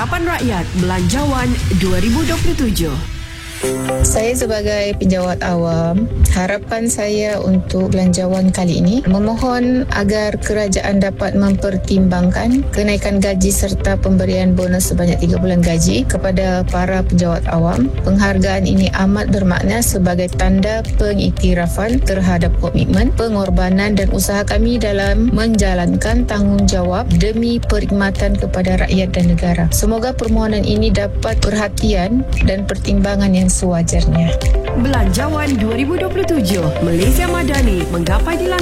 Harapan Rakyat Belanjawan 2027. Saya sebagai penjawat awam, harapan saya untuk belanjawan kali ini memohon agar kerajaan dapat mempertimbangkan kenaikan gaji serta pemberian bonus sebanyak 3 bulan gaji kepada para penjawat awam. Penghargaan ini amat bermakna sebagai tanda pengiktirafan terhadap komitmen, pengorbanan dan usaha kami dalam menjalankan tanggungjawab demi perkhidmatan kepada rakyat dan negara. Semoga permohonan ini dapat perhatian dan pertimbangan yang sewajarnya. Belanjawan 2027, Malaysia Madani menggapai di